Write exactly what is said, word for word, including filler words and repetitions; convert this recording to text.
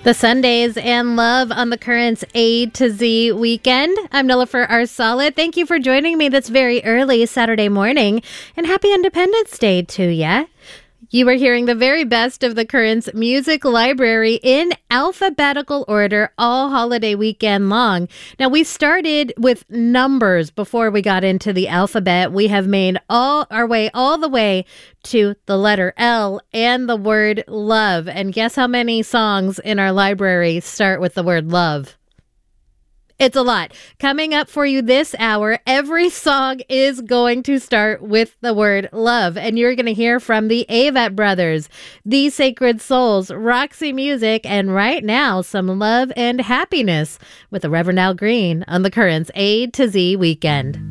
The Sundays and love on the Currents A to Z weekend. I'm Nilofer Arsalah. Thank you for joining me this very early Saturday morning, and happy Independence Day to ya. You are hearing the very best of the Currents music library in alphabetical order all holiday weekend long. Now, we started with numbers before we got into the alphabet. We have made all our way all the way to the letter L and the word love. And guess how many songs in our library start with the word love? It's a lot. Coming up for you this hour, every song is going to start with the word love. And you're going to hear from the Avett Brothers, The Sacred Souls, Roxy Music, and right now, some love and happiness with the Reverend Al Green on the Currents A to Z weekend.